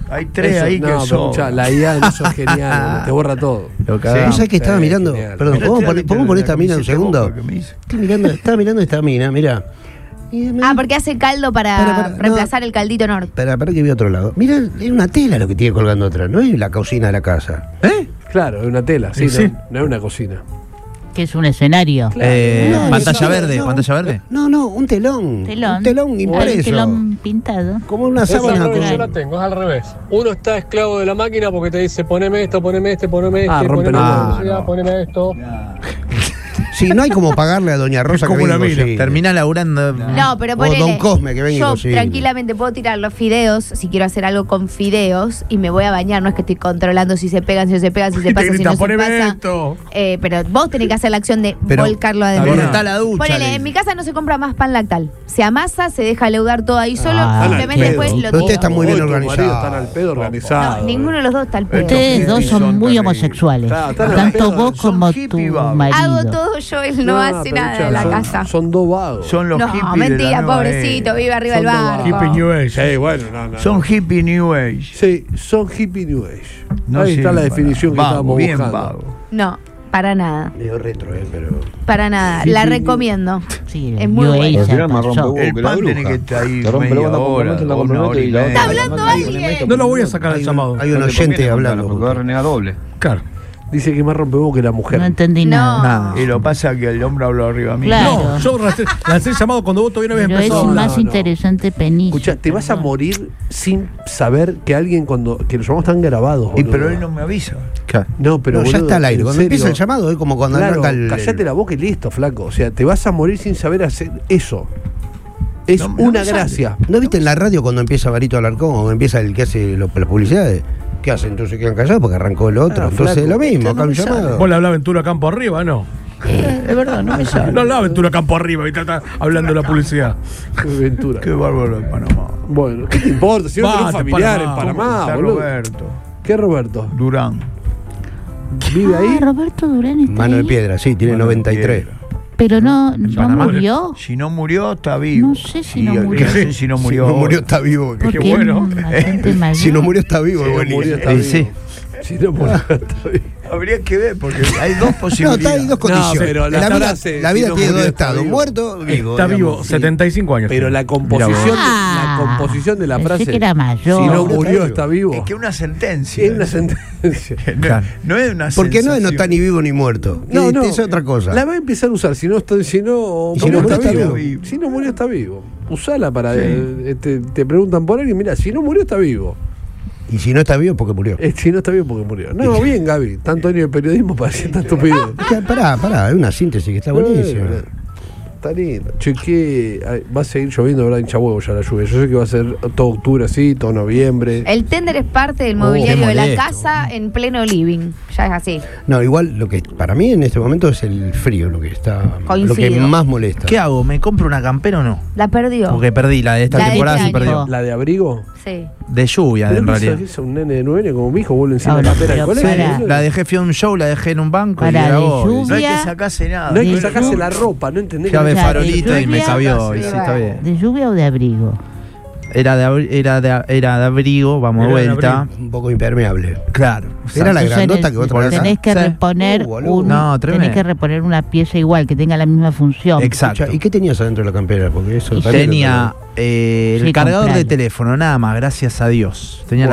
Hay tres Eso, ahí que no, son. escuchá, la IA en eso es genial, te borra todo. Lo ¿Vos sabés que estaba mirando? genial. Perdón, Pero ¿podemos poner esta mina un segundo? Estaba mirando esta mina, mirá. Porque hace caldo para reemplazar el caldito norte. Para que vi otro lado. Mirá, es una tela lo que tiene colgando atrás, no es la cocina de la casa. Claro, es una tela, sí, Sí. no es una cocina. Que es un escenario. No, Pantalla no, verde, no, pantalla verde. No, un telón. Telón. Un telón Un impreso. telón pintado. Como una Esa sábana. al revés, con- yo la tengo, es al revés. Uno está esclavo de la máquina porque te dice poneme esto, poneme este, poneme este, rompe poneme la la mano. velocidad, poneme esto. Sí, no hay como pagarle a Doña Rosa que venga y cocine. Termina laburando. No, pero O ponele, Don Cosme que venga y yo cocine. tranquilamente puedo tirar los fideos si quiero hacer algo con fideos y me voy a bañar, no es que estoy controlando si se pegan, si no se pegan, si se pasa, si no se pasa. Pero vos tenés que hacer la acción de Pero- volcarlo adentro. Está la ducha. Ponele, en mi casa no se compra más pan lactal. Se amasa, se deja leudar todo ahí solo, simplemente después lo Pero usted tiro. está muy bien Hoy tu marido organizado. están al pedo organizado. No, ninguno de los dos está al pedo. Ustedes dos son muy homosexuales. Están al Tanto pedo, vos son como hippie tu vagos. marido. Hago todo yo, él no hace pero nada ya de la son- casa. Son dos vagos. Son los hippies. No, de la mentira, nueva pobrecito, era. vive arriba del Son dos barco. vagos. Hippie New Age. Sí, bueno, no. Son hippie New Age. Sí, son hippie New Age. No Ahí está sirven la definición que para- estábamos vago, bien buscando. vago. No, para nada. Medio retro, pero. Para nada. Sí, La sí, recomiendo. Sí, Es muy New bueno. Age Al final me pasó. rompe El pan tiene que estar ahí Te rompe media luego hora, la una hora y y la media. Está hablando alguien. No lo voy a sacar al llamado. Hay un oyente hablando. Porque va a renegar doble. Claro. Dice que más rompemos que la mujer. No entendí No. nada. Y lo pasa que el hombre habló arriba mío. Claro. No, yo lancé el llamado cuando vos todavía no habías Pero es empezado. más interesante Peniche. Escucha, te vas a morir sin saber que alguien que los llamados están grabados. Y boludo. pero él no me avisa. No, pero No, ya boludo, está al aire. en Cuando serio. empieza el llamado es como cuando Claro, arranca el. callate la boca y listo, flaco. O sea, te vas a morir sin saber hacer eso. Es No una me sale. gracia. ¿No viste en la radio cuando empieza Barito Alarcón o empieza el que hace las publicidades? ¿Qué hacen? Entonces quedan callados porque arrancó el otro. Entonces flaco, es lo mismo, no acá un me sale. llamado. Vos le hablás Aventura Campo Arriba, ¿no? Es verdad, no me sale. No hablás Aventura Campo Arriba y está hablando de la publicidad. Qué aventura. Qué bárbaro de Panamá. Bueno, ¿qué te importa? Si no tenés Basta, familiar Panamá. en Panamá, Está boludo. Roberto ¿Qué Roberto? Durán. ¿Vive ahí? Roberto Durán está Mano de ahí. piedra, sí, tiene Mano de 93. piedra. Pero no Panamá. murió. Si no murió, está vivo. No sé si no murió. No sé si no murió. Si no ahora. murió, está vivo. Porque Qué bueno. es bastante mayor. Si no murió, está vivo. Si es no murió, buenísimo. está vivo. Sí. Si no murió, está vivo. Habría que ver, porque hay dos No, posibilidades. hay dos condiciones. pero la frase, la vida si no tiene dos murió, está estados: vivo. muerto, vivo. Está vivo, digamos. 75 años. Pero la Mirá composición, vos. Ah, la composición de la pensé frase. que era mayor. Si no No, murió, está está vivo. Es que una sentencia. Es una sentencia. No es una Porque no sensación. está ni vivo ni muerto. Es otra cosa. La va a empezar a usar. Si no, Y murió, si no murió, está vivo. vivo. Si no murió, está vivo. Usala para. Te preguntan por alguien. Mira, si no murió, está vivo. Y si no está vivo, porque murió. Si no está vivo, porque murió. No, bien, Gaby. Tanto año de periodismo para decir tanto estupidez. Pará, es una síntesis que está buenísima. Está lindo. Che, que va a seguir lloviendo, ¿verdad? Hincha huevo ya la lluvia. Yo sé que va a ser todo octubre así, todo noviembre. El tender es parte del mobiliario qué de la molesto. casa en pleno living. Ya es así. No, igual lo que para mí en este momento es el frío lo que está. Coincido. Lo que más molesta. ¿Qué hago? ¿Me compro una campera o no? La perdió. Porque perdí la de esta La de temporada, este sí perdió. año. ¿La de abrigo? Sí. De lluvia, ¿Pero en qué realidad. hizo un nene de 9 años como mi hijo? Vuelve encima Ahora, la pera del pero colegio. para- boludo. La dejé, fui a un show, la dejé en un banco y Para la de voy. lluvia. No hay que sacarse nada. No hay que de sacarse lluvia. la ropa, ¿no entendés? Fui a ver O sea, de farolito y me lluvia- cabió. Y Sí, sí, está bien. ¿De lluvia o de abrigo? Era de abrigo, vamos de Era de vuelta. abrigo, un poco impermeable. Claro. Era la Entonces, grandota que vos traes. tenés que Sí. reponer boludo. No, tremendo. tenés que reponer una pieza igual, que tenga la misma función. Exacto. ¿Y qué tenías adentro de la campera? Porque eso Y también lo Tenía el Sí, cargador de compralo. teléfono, nada más, gracias a Dios. Tenía